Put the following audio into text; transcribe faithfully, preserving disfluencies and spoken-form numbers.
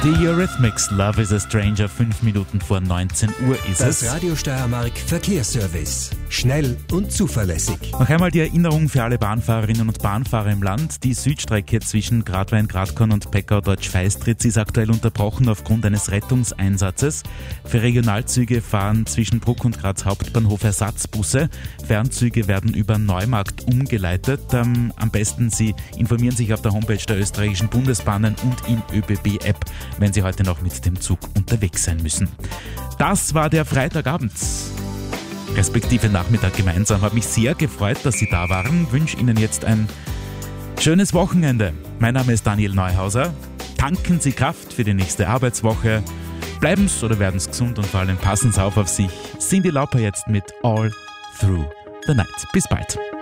Die Eurythmics, Love is a Stranger, fünf Minuten vor neunzehn Uhr ist Das es. Radio Steiermark Verkehrsservice. Schnell und zuverlässig. Noch einmal die Erinnerung für alle Bahnfahrerinnen und Bahnfahrer im Land. Die Südstrecke zwischen Gradwein, Gradkorn und Peckau-Deutsch-Feistritz ist aktuell unterbrochen aufgrund eines Rettungseinsatzes. Für Regionalzüge fahren zwischen Bruck und Graz Hauptbahnhof Ersatzbusse. Fernzüge werden über Neumarkt umgeleitet. Ähm, am besten Sie informieren sich auf der Homepage der österreichischen Bundesbahnen und in ÖBB-App, wenn Sie heute noch mit dem Zug unterwegs sein müssen. Das war der Freitagabend, respektive Nachmittag gemeinsam. Hat mich sehr gefreut, dass Sie da waren. Wünsche Ihnen jetzt ein schönes Wochenende. Mein Name ist Daniel Neuhauser. Tanken Sie Kraft für die nächste Arbeitswoche. Bleiben Sie oder werden Sie gesund und vor allem passen Sie auf auf sich. Cyndi Lauper jetzt mit All Through the Night. Bis bald.